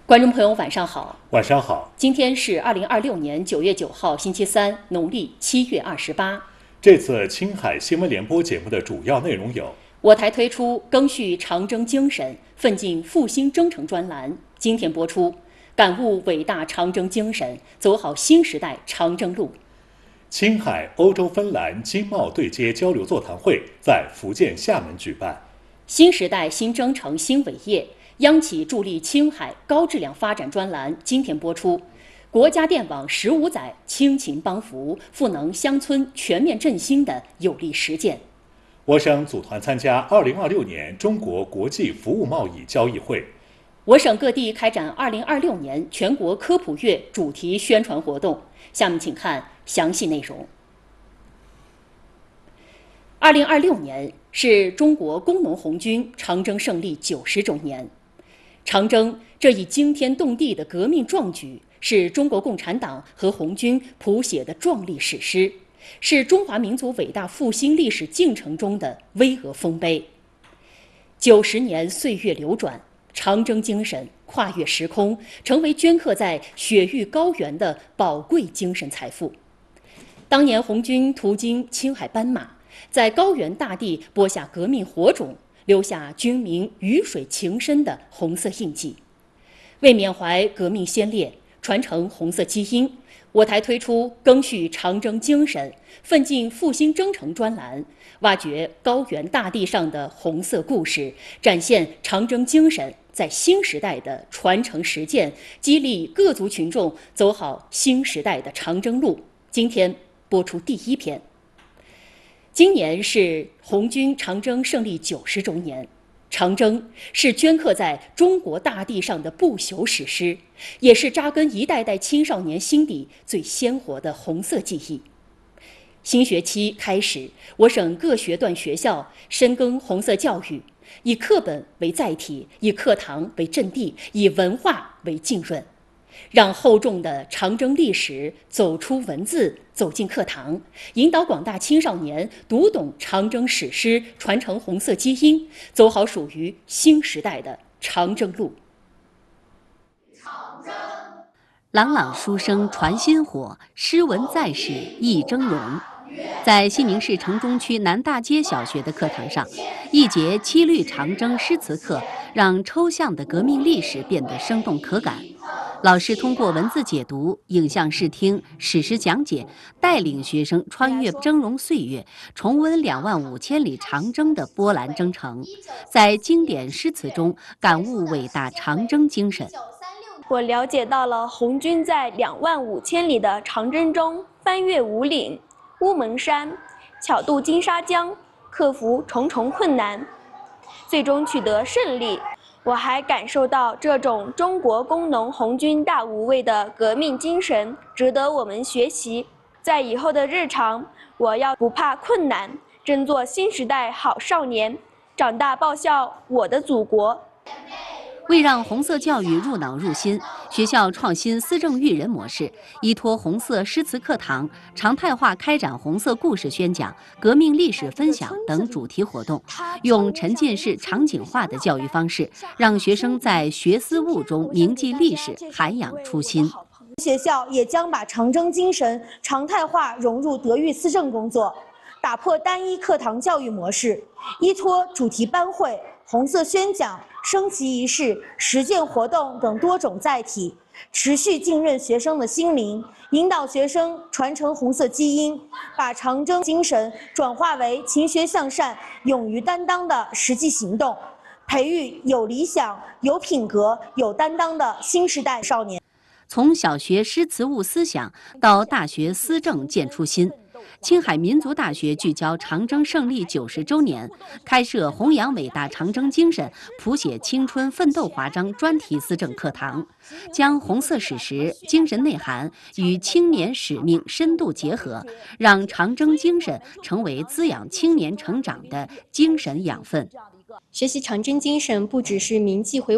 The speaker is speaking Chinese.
观众朋友，晚上好。 晚上好。 今天是2026年9月9号，星期三，农历7月28。 这次青海新闻联播节目的主要内容有： 我台推出赓续长征精神，奋进复兴征程专栏，今天播出；感悟伟大长征精神，走好新时代长征路。 青海欧洲芬兰经贸对接交流座谈会在福建厦门举办。 新时代新征程新伟业，央企助力青海高质量发展专栏今天播出。国家电网15载亲情帮扶，赋能乡村全面振兴的有力实践。 我省组团参加2026年中国国际服务贸易交易会。 我省各地开展2026年全国科普月主题宣传活动。下面请看详细内容。2026年是中国工农红军长征胜利90周年。长征这一惊天动地的革命壮举，是中国共产党和红军谱写的壮丽史诗，是中华民族伟大复兴历史进程中的巍峨丰碑。90年岁月流转，长征精神跨越时空，成为镌刻在雪域高原的宝贵精神财富。当年红军途经青海斑马，在高原大地播下革命火种，留下军民鱼水情深的红色印记。为缅怀革命先烈，传承红色基因，我台推出赓续长征精神，奋进复兴征程专栏，挖掘高原大地上的红色故事，展现长征精神在新时代的传承实践，激励各族群众走好新时代的长征路。今天播出第一篇。今年是红军长征胜利90周年。长征是镌刻在中国大地上的不朽史诗，也是扎根一代代青少年心底最鲜活的红色记忆。新学期开始，我省各学段学校深耕红色教育，以课本为载体，以课堂为阵地，以文化为浸润，让厚重的长征历史走出文字，走进课堂，引导广大青少年读懂长征史诗，传承红色基因，走好属于新时代的长征路。 朗朗书声传薪火，诗文在世忆峥嵘。在西宁市城中区南大街小学的课堂上，一节七律长征诗词课让抽象的革命历史变得生动可感。老师通过文字解读、影像视听、史实讲解，带领学生穿越峥嵘岁月，重温25000里长征的波澜征程，在经典诗词中感悟伟大长征精神。 我了解到了红军在25000里的长征中翻越五岭、乌蒙山，巧渡金沙江，克服重重困难，最终取得胜利。我还感受到这种中国工农红军大无畏的革命精神值得我们学习。在以后的日常，我要不怕困难，争做新时代好少年，长大报效我的祖国。 为让红色教育入脑入心，学校创新思政育人模式，依托红色诗词课堂，常态化开展红色故事宣讲、革命历史分享等主题活动，用沉浸式场景化的教育方式，让学生在学思悟中铭记历史，涵养初心。 学校也将把长征精神常态化融入德育思政工作，打破单一课堂教育模式，依托主题班会、红色宣讲、升旗仪式、实践活动等多种载体，持续浸润学生的心灵，引导学生传承红色基因，把长征精神转化为勤学向善、勇于担当的实际行动，培育有理想、有品格、有担当的新时代少年。 从小学诗词悟思想到大学思政见初心，青海民族大学聚焦长征胜利90周年，开设弘扬伟大长征精神、谱写青春奋斗华章专题思政课堂，将红色史实、精神内涵与青年使命深度结合，让长征精神成为滋养青年成长的精神养分。 学习长征精神不只是铭记回